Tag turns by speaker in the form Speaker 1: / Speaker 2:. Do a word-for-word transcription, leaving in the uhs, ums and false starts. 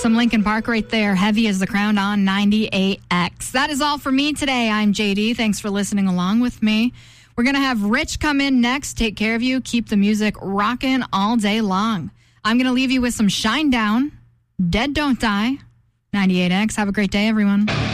Speaker 1: Some Linkin Park right there. Heavy as the Crown on ninety-eight X. That is all for me today. I'm J D. Thanks for listening along with me. We're going to have Rich come in next. Take care of you. Keep the music rocking all day long. I'm going to leave you with some Shine Down, Dead Don't Die, ninety-eight X. Have a great day, everyone.